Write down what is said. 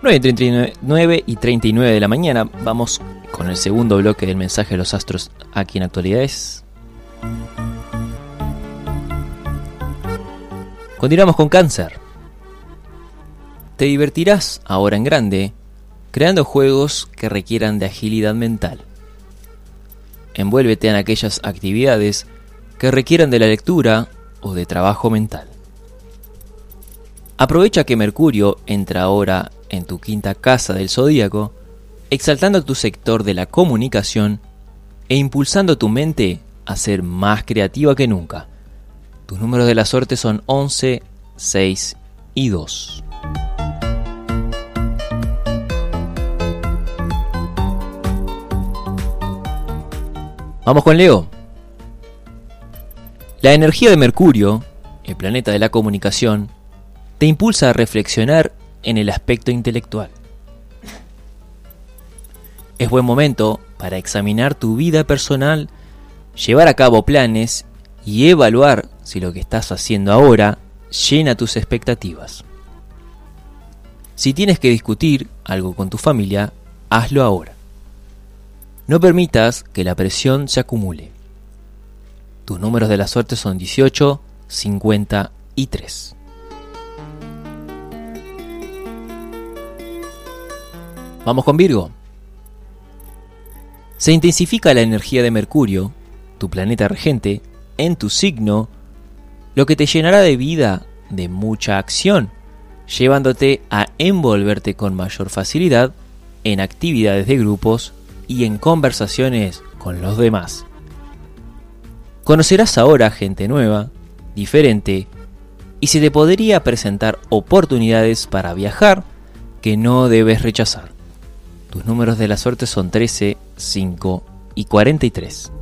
9:39 de la mañana. Vamos con el segundo bloque del mensaje de los astros aquí en Actualidades. Continuamos con Cáncer. Te divertirás ahora en grande creando juegos que requieran de agilidad mental. Envuélvete en aquellas actividades que requieran de la lectura o de trabajo mental. Aprovecha que Mercurio entra ahora en tu quinta casa del zodíaco, exaltando tu sector de la comunicación e impulsando tu mente a ser más creativa que nunca. Tus números de la suerte son 11, 6 y 2. Vamos con Leo. La energía de Mercurio, el planeta de la comunicación, te impulsa a reflexionar en el aspecto intelectual. Es buen momento para examinar tu vida personal, llevar a cabo planes y evaluar si lo que estás haciendo ahora llena tus expectativas. Si tienes que discutir algo con tu familia, hazlo ahora. No permitas que la presión se acumule. Tus números de la suerte son 18, 50 y 3. Vamos con Virgo. Se intensifica la energía de Mercurio, tu planeta regente, en tu signo, lo que te llenará de vida, de mucha acción, llevándote a envolverte con mayor facilidad en actividades de grupos y en conversaciones con los demás. Conocerás ahora gente nueva, diferente, y se te podría presentar oportunidades para viajar que no debes rechazar. Tus números de la suerte son 13, 5 y 43.